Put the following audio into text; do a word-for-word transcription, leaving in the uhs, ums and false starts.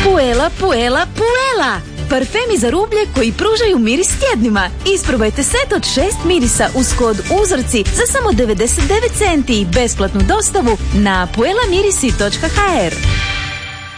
Puela, Puela, Puela! Parfemi za rublje koji pružaju miris tjednima. Isprobajte set od šest mirisa uz kod uzorci za samo devedeset devet centi i besplatnu dostavu na puela mirisi točka ha er.